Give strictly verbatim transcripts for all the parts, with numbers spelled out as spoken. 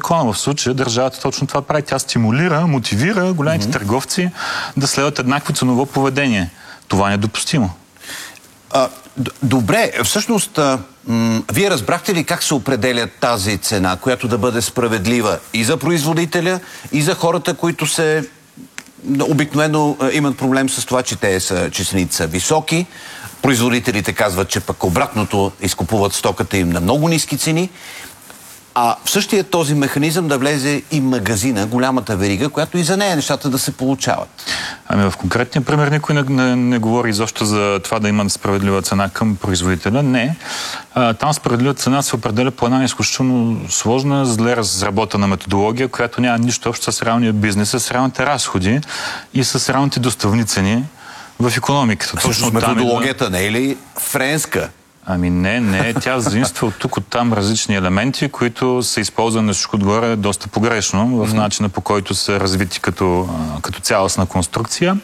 закона. В случая държавата точно това прави. Тя стимулира, мотивира големите mm-hmm. търговци да следват еднакво ценово поведение. Това не е допустимо. А, добре, всъщност, а, м- вие разбрахте ли как се определя тази цена, която да бъде справедлива и за производителя, и за хората, които се обикновено а, имат проблем с това, че те са, че цените са високи. Производителите казват, че пък обратното изкупуват стоката им на много ниски цени. А в същия този механизъм да влезе и магазина, голямата верига, която и за нея нещата да се получават. Ами в конкретния пример никой не, не, не говори изобщо за това да има справедлива цена към производителя. Не. А, там справедлива цена се определя по една изключително сложна, зле разработена методология, която няма нищо общо с реалния бизнес, с реалните разходи и с реалните доставни цени в икономиката. Точно методологията не е ли френска? Ами не, не. Тя заимства от тук, от там различни елементи, които са използвани на всичко отгоре доста погрешно в начина, по който са развити като, като цялостна конструкция.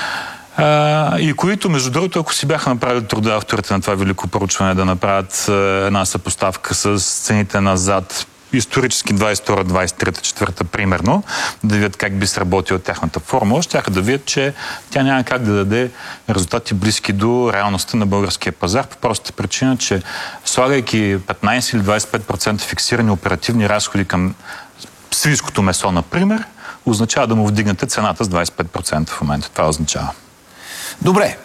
А, и които, между другото, ако си бяха направили труда авторите на това велико проучване да направят една съпоставка с цените назад, исторически двайсет и втора, двайсет и трета, четвърта примерно, да видят как би сработила тяхната формула, щяха да видят, че тя няма как да даде резултати близки до реалността на българския пазар, по простата причина, че слагайки петнайсет или двайсет и пет процента фиксирани оперативни разходи към свинското месо, например, означава да му вдигнете цената с двайсет и пет процента в момента. Това означава. Добре.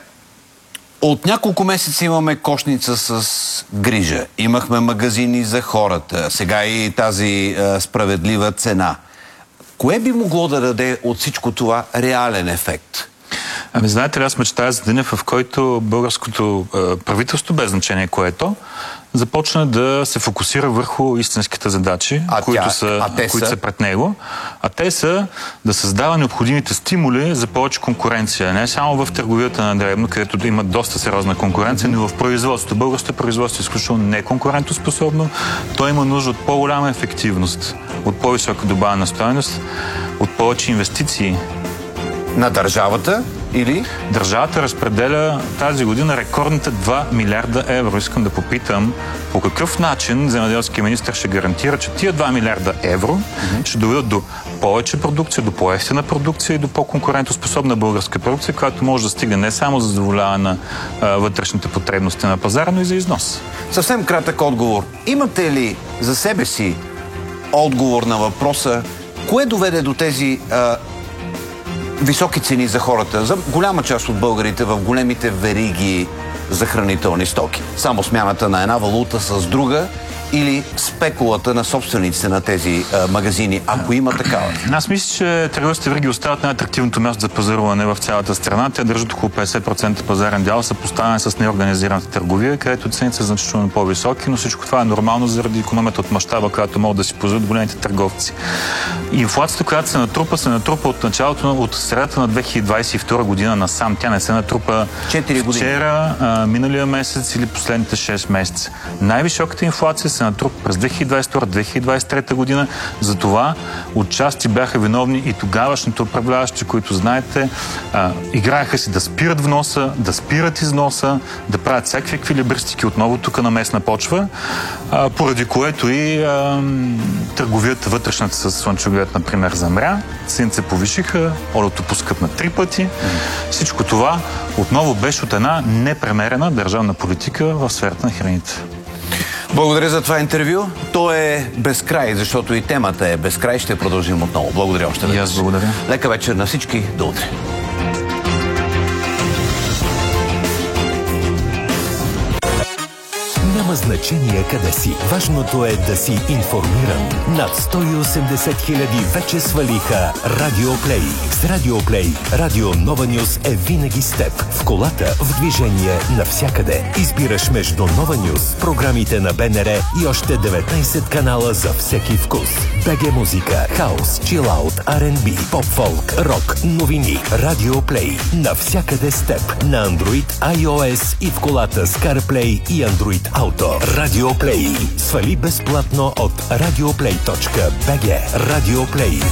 От няколко месеца имаме кошница с грижа. Имахме магазини за хората. Сега и тази а, справедлива цена. Кое би могло да даде от всичко това реален ефект? Ами знаете ли, аз мечтая за деня, в който българското а, правителство, без значение което, започна да се фокусира върху истинските задачи, а които, тя, са, а които са? са пред него. А те са да създава необходимите стимули за повече конкуренция. Не само в търговията на дребно, където има доста сериозна конкуренция, но в производството. Българското производство е изключително неконкурентоспособно. То има нужда от по-голяма ефективност, от по-висока добавена стойност, от повече инвестиции. На държавата или? Държавата разпределя тази година рекордните два милиарда евро. Искам да попитам по какъв начин земеделския министър ще гарантира, че тия два милиарда евро mm-hmm. ще доведат до повече продукция, до по-евтина продукция и до по-конкурентоспособна българска продукция, която може да стигне не само за задоволяване на а, вътрешните потребности на пазара, но и за износ. Съвсем кратък отговор. Имате ли за себе си отговор на въпроса, кое доведе до тези а, високи цени за хората, за голяма част от българите в големите вериги за хранителни стоки? Само смяната на една валута с друга или спекулата на собствениците на тези а, магазини, ако има такава? Аз мисля, че търговските вериги остават най-атрактивното място за пазаруване в цялата страна. Те държат около петдесет процента пазарен дял, са поставени с неорганизираната търговия, където цените са значително по-високи, но всичко това е нормално заради икономията от мащаба, която могат да си позволят големите търговци. Инфлацията, която се натрупа, се натрупа от началото, от средата на две хиляди двайсет и втора година насам. Тя не се натрупа вчера, а, миналия месец или последните шест месеца. Най-високата инфлация се натрупа през две хиляди двайсет и втора - две хиляди двайсет и трета година. Затова отчасти бяха виновни и тогавашните управляващи, които, знаете, а, играеха си да спират вноса, да спират износа, да правят всякакви еквилибристики отново тук на местна почва, а, поради което и а, търговията вътрешната с слънчоглед, например, замря, цените се повишиха, олиото поскъпна три пъти. Всичко това отново беше от една непремерена държавна политика в сферата на храните. Благодаря за това интервю. То е безкрай, защото и темата е безкрай. Ще продължим отново. Благодаря още веднъж. И аз благодаря. Лека вечер на всички. До утре. Няма значение къде си. Важното е да си информиран. Над сто и осемдесет хиляди вече свалиха Радио Плей. С Радио Плей, Радио Нова Нюз е винаги с теб. В колата, в движение, навсякъде. Избираш между Нова Нюз, програмите на БНР и още деветнайсет канала за всеки вкус. БГ музика, хаус, чилаут, Ар енд Би, поп-фолк, рок, новини. Радио Плей. Навсякъде с теб. На Android, iOS и в колата с CarPlay и Android Auto. Радио Плей. Свали безплатно от радиоплей точка би джи. Радио Плей.